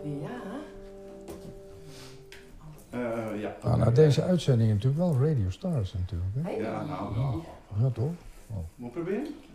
Ja. Ja. Nou, deze uitzending natuurlijk wel Radio Stars natuurlijk. Hè? Ja, nou. Ja, toch? Moet ik proberen?